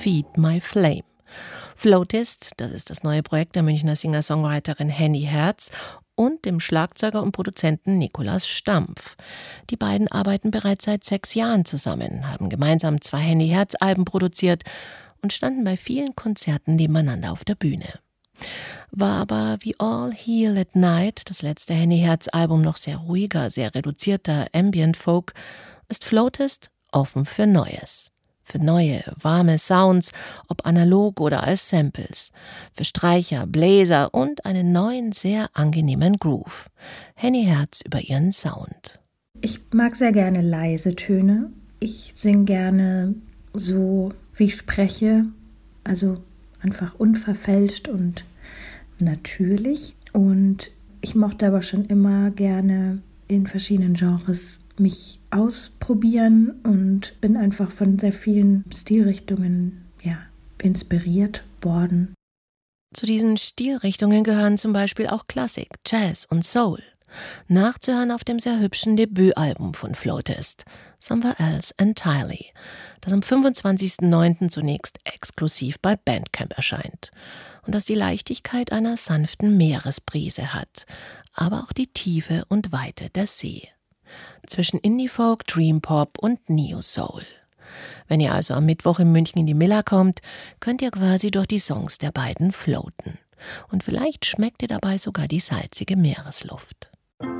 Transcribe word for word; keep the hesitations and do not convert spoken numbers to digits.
Feed My Flame. Floatist, das ist das neue Projekt der Münchner Singer-Songwriterin Henny Herz und dem Schlagzeuger und Produzenten Nikolaus Stampf. Die beiden arbeiten bereits seit sechs Jahren zusammen, haben gemeinsam zwei Henny Herz-Alben produziert und standen bei vielen Konzerten nebeneinander auf der Bühne. War aber wie All Heal at Night, das letzte Henny Herz-Album, noch sehr ruhiger, sehr reduzierter Ambient Folk, ist Floatist offen für Neues. Für neue, warme Sounds, ob analog oder als Samples. Für Streicher, Bläser und einen neuen, sehr angenehmen Groove. Henny Herz über ihren Sound. Ich mag sehr gerne leise Töne. Ich singe gerne so, wie ich spreche. Also einfach unverfälscht und natürlich. Und ich mochte aber schon immer gerne in verschiedenen Genres mich ausprobieren und bin einfach von sehr vielen Stilrichtungen ja, inspiriert worden. Zu diesen Stilrichtungen gehören zum Beispiel auch Klassik, Jazz und Soul. Nachzuhören auf dem sehr hübschen Debütalbum von Floatist, Somewhere Else Entirely, das am fünfundzwanzigsten neunten zunächst exklusiv bei Bandcamp erscheint und das die Leichtigkeit einer sanften Meeresbrise hat, aber auch die Tiefe und Weite der See. Zwischen Indie-Folk, Dream-Pop und Neo-Soul. Wenn ihr also am Mittwoch in München in die Miller kommt, könnt ihr quasi durch die Songs der beiden floaten. Und vielleicht schmeckt ihr dabei sogar die salzige Meeresluft.